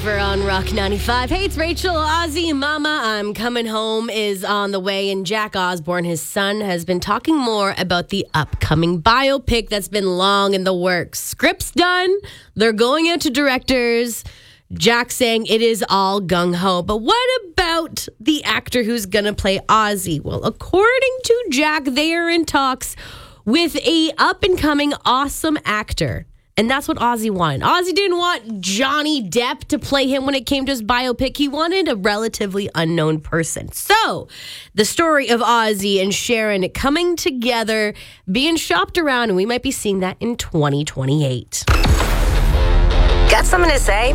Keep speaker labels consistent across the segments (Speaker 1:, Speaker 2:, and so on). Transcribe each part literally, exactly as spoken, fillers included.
Speaker 1: We're on Rock ninety-five. Hey, it's Rachel. Ozzy Mama, I'm Coming Home is on the way, and Jack Osbourne, his son, has been talking more about the upcoming biopic that's been long in the works. Script's done. They're going out to directors. Jack saying it is all gung-ho. But what about the actor who's going to play Ozzy? Well, according to Jack, they are in talks with a up-and-coming awesome actor. And that's what Ozzy wanted. Ozzy didn't want Johnny Depp to play him when it came to his biopic. He wanted a relatively unknown person. So, the story of Ozzy and Sharon coming together, being shopped around, and we might be seeing that in twenty twenty-eight.
Speaker 2: Got something to say?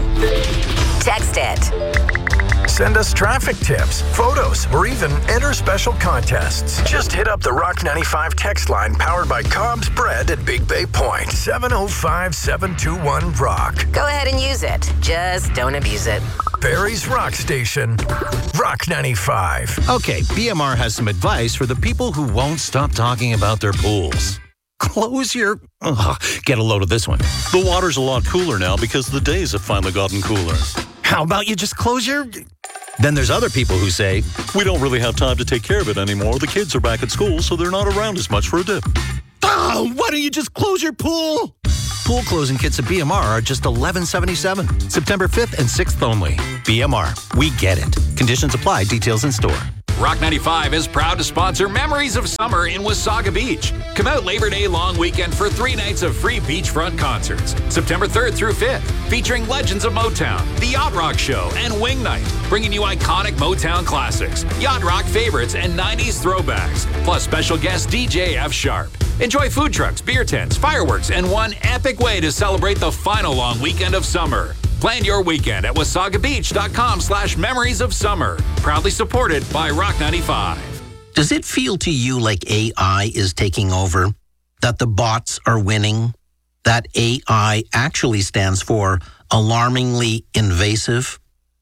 Speaker 2: Text it.
Speaker 3: Send us traffic tips, photos, or even enter special contests. Just hit up the Rock ninety-five text line powered by Cobb's Bread at Big Bay Point. seven oh five, seven two one, ROCK.
Speaker 2: Go ahead and use it. Just don't abuse it.
Speaker 3: Barrie's Rock Station. Rock ninety-five.
Speaker 4: Okay, B M R has some advice for the people who won't stop talking about their pools. Close your... Ugh, get a load of this one.
Speaker 5: The water's a lot cooler now because the days have finally gotten cooler.
Speaker 4: How about you just close your... Then there's other people who say,
Speaker 5: we don't really have time to take care of it anymore. The kids are back at school, so they're not around as much for a dip.
Speaker 4: Oh, why don't you just close your pool? Pool closing kits at B M R are just eleven seventy-seven. September fifth and sixth only. B M R, we get it. Conditions apply. Details in store.
Speaker 6: Rock ninety-five is proud to sponsor Memories of Summer in Wasaga Beach. Come out Labor Day long weekend for three nights of free beachfront concerts. September third through fifth, featuring Legends of Motown, The Yacht Rock Show, and Wing Night, bringing you iconic Motown classics, yacht rock favorites, and nineties throwbacks, plus special guest D J F Sharp. Enjoy food trucks, beer tents, fireworks, and one epic way to celebrate the final long weekend of summer. Plan your weekend at wasagabeach.com slash memories of summer. Proudly supported by Rock ninety-five.
Speaker 7: Does it feel to you like A I is taking over? That the bots are winning? That A I actually stands for alarmingly invasive?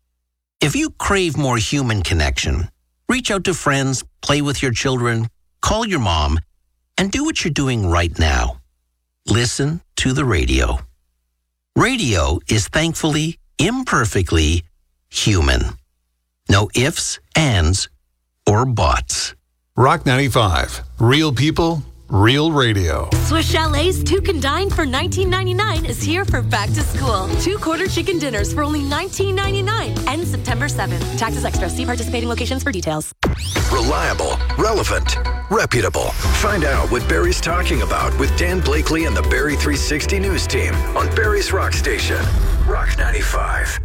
Speaker 7: If you crave more human connection, reach out to friends, play with your children, call your mom, and do what you're doing right now. Listen to the radio. Radio is thankfully, imperfectly human. No ifs, ands, or buts.
Speaker 8: Rock ninety-five. Real people, real radio.
Speaker 9: Swiss Chalet's Two Can Dine for nineteen ninety-nine is here for back to school. Two quarter chicken dinners for only nineteen ninety-nine. Ends September seventh. Taxes extra. See participating locations for details.
Speaker 3: Reliable, relevant, reputable. Find out what Barrie's talking about with Dan Blakely and the Barrie three sixty News team on Barrie's Rock Station. Rock ninety-five.